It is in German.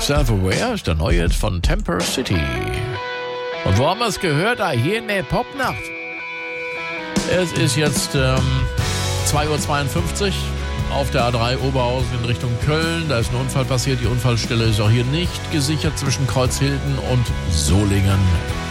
Self-Aware ist der neue Hit von Temper City. Und wo haben wir es gehört? Hier in der Popnacht. Es ist jetzt 2:52 Uhr auf der A3 Oberhausen in Richtung Köln. Da ist ein Unfall passiert. Die Unfallstelle ist auch hier nicht gesichert zwischen Kreuzhilden und Solingen.